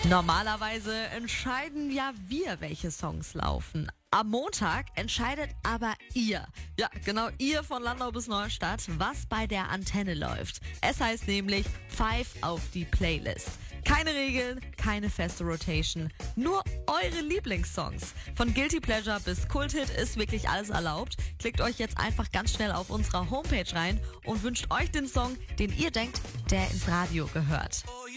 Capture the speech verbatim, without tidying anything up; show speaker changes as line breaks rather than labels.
Normalerweise entscheiden ja wir, welche Songs laufen. Am Montag entscheidet aber ihr, ja genau ihr von Landau bis Neustadt, was bei der Antenne läuft. Es heißt nämlich Five auf die Playlist. Keine Regeln, keine feste Rotation, nur eure Lieblingssongs. Von Guilty Pleasure bis Kulthit ist wirklich alles erlaubt. Klickt euch jetzt einfach ganz schnell auf unserer Homepage rein und wünscht euch den Song, den ihr denkt, der ins Radio gehört.